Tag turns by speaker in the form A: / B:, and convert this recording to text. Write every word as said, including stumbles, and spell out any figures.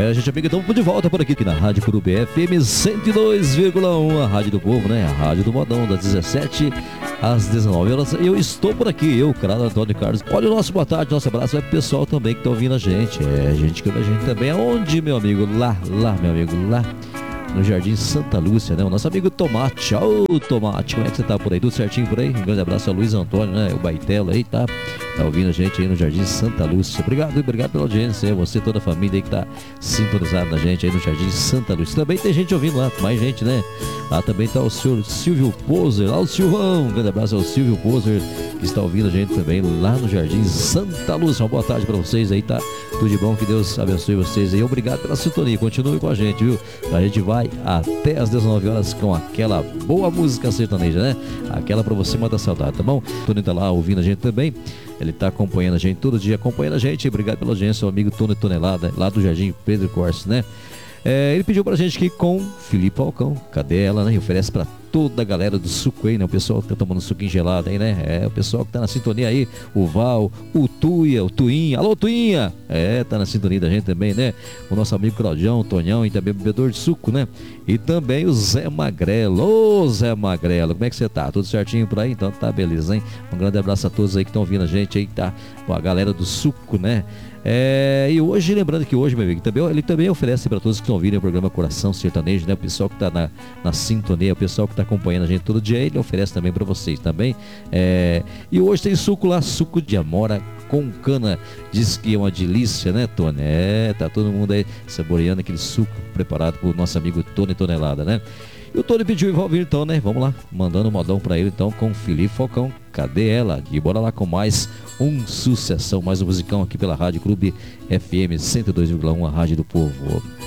A: É, gente amiga, estamos de volta por aqui, aqui na Rádio Clube F M cento e dois vírgula um, a Rádio do Povo, né? A Rádio do Modão, das dezessete às dezenove horas. Eu estou por aqui, eu, Carlos Antônio Carlos. Olha o nosso boa tarde, nosso abraço vai pro pessoal também que está ouvindo a gente. É, gente que ouve a gente também. Aonde, meu amigo? Lá, lá, meu amigo, lá no Jardim Santa Lúcia, né? O nosso amigo Tomate. Ô, Tomate, como é que você tá por aí? Tudo certinho por aí? Um grande abraço ao Luiz Antônio, né? O Baitelo aí, tá? Tá ouvindo a gente aí no Jardim Santa Lúcia. Obrigado, obrigado pela audiência. Você, toda a família aí que tá sintonizada na gente aí no Jardim Santa Lúcia. Também tem gente ouvindo lá, mais gente, né? Lá também tá o senhor Silvio Poser, lá o Silvão. Um grande abraço ao Silvio Poser, que está ouvindo a gente também lá no Jardim Santa Lúcia. Uma boa tarde pra vocês aí, tá? Tudo de bom, que Deus abençoe vocês aí. Obrigado pela sintonia. Continue com a gente, viu? A gente vai até às dezenove horas com aquela boa música sertaneja, né? Aquela pra você matar saudade, tá bom? Tony tá lá ouvindo a gente também. Ele tá acompanhando a gente todo dia, acompanhando a gente. Obrigado pela audiência, o amigo Tony Tonelada, lá do Jardim Pedro Corse, né? É, ele pediu pra gente que com Felipe Falcão, cadê ela, né? E oferece pra toda a galera do suco aí, né? O pessoal que tá tomando suquinho gelado aí, né? É, o pessoal que tá na sintonia aí, o Val, o Tuia, o Tuinha. Alô, Tuinha! É, tá na sintonia da gente também, né? O nosso amigo Claudião, Tonhão e também bebedor de suco, né? E também o Zé Magrelo. Ô, Zé Magrelo, como é que você tá? Tudo certinho por aí? Então tá beleza, hein? Um grande abraço a todos aí que estão ouvindo a gente aí, tá? Com a galera do suco, né? É, e hoje, lembrando que hoje, meu amigo, também, ele também oferece para todos que estão ouvindo o programa Coração Sertanejo, né? O pessoal que está na, na sintonia, o pessoal que está acompanhando a gente todo dia, ele oferece também para vocês também. É, e hoje tem suco lá, suco de amora com cana. Diz que é uma delícia, né, Tony? É, tá todo mundo aí saboreando aquele suco preparado por nosso amigo Tony Tonelada, né? E o Tony pediu e ouvir então, né? Vamos lá, mandando um modão pra ele então com Felipe Falcão. Cadê ela? E bora lá com mais um sucessão, mais um musicão aqui pela Rádio Clube F M cento e dois vírgula um, a Rádio do Povo.